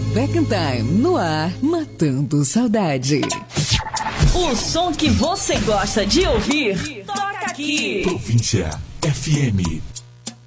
Back in Time, no ar, matando saudade. O som que você gosta de ouvir, toca aqui. Província FM.